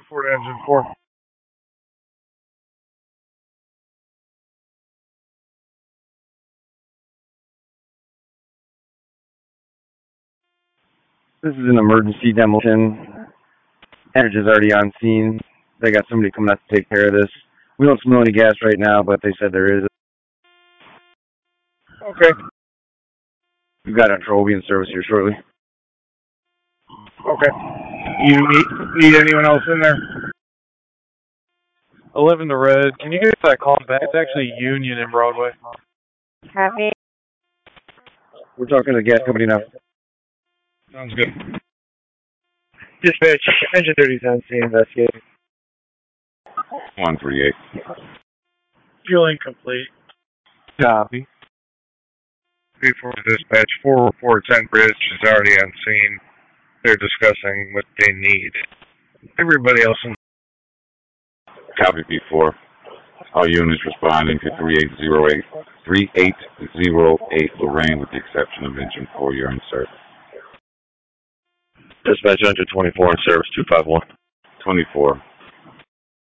Report engine 4. This is an emergency demolition. Energy is already on scene. They got somebody coming out to take care of this. We don't smell any gas right now, but they said there is. Okay. We've got a patrol. Will be in service here shortly. Okay. You need anyone else in there? 11 to red. Can you give that call back? It's actually Union in Broadway. Copy. We're talking to the gas company now. Sounds good. Dispatch, engine 30's on scene investigating. 138. Fuel incomplete. Copy. 3-4 dispatch, 4 reports. Enbridge is already on scene. They're discussing what they need. Everybody else in. Copy P4. All units responding to 3808. 3808 Lorraine with the exception of engine 4. You're in service. Dispatch engine 24 in service 251. 24.